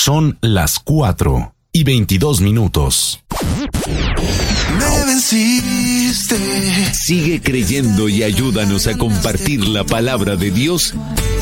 Son las 4:22. Me venciste. Sigue creyendo y ayúdanos a compartir la palabra de Dios